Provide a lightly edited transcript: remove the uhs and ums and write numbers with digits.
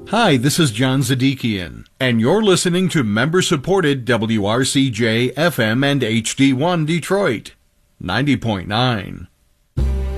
Hi, this is John Zadikian, and you're listening to member-supported WRCJ FM and HD1 Detroit, 90.9.